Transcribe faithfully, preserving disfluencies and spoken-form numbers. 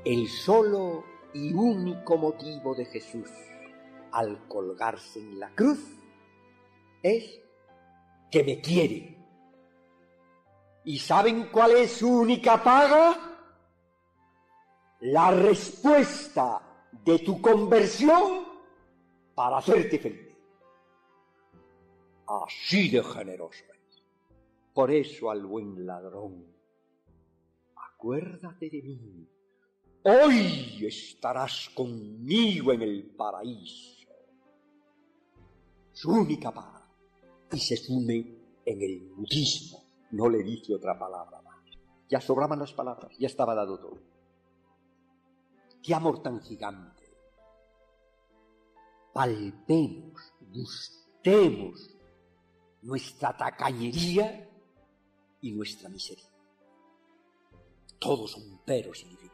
El solo y único motivo de Jesús al colgarse en la cruz es que me quiere. ¿Y saben cuál es su única paga? La respuesta de tu conversión para hacerte feliz. Así de generoso es. Por eso al buen ladrón, acuérdate de mí, hoy estarás conmigo en el paraíso. Su única paga. Y se sume en el mutismo. No le dice otra palabra más. Ya sobraban las palabras, ya estaba dado todo. ¡Qué amor tan gigante! Palpemos, gustemos nuestra tacañería y nuestra miseria. Todos son peros significativos.